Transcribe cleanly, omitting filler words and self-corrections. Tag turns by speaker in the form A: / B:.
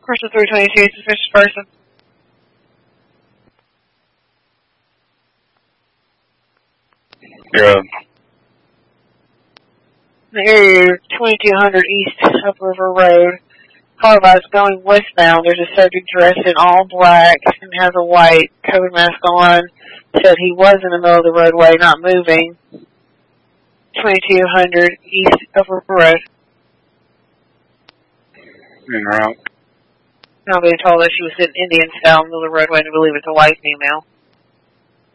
A: Person 322, suspicious person.
B: You're up.
A: The area 2200 East Upriver Road. Car is going westbound. There's a subject dressed in all black and has a white COVID mask on. Said he was in the middle of the roadway, not moving. 2200 East Upriver Road.
B: En route.
A: Now being told that she was sitting Indian style in the middle of the roadway and I believe it's a white female.